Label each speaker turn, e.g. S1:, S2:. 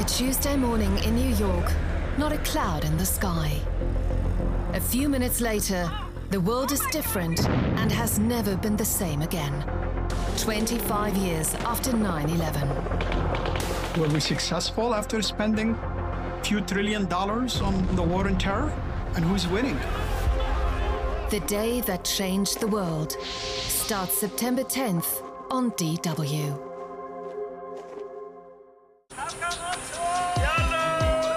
S1: A Tuesday morning in New York, not a cloud in the sky. A few minutes later, the world is different and has never been the same again. 25 years after 9/11.
S2: Were we successful after spending a few $1 trillion on the war on terror? And who's winning?
S1: The day that changed the world starts September 10th on DW.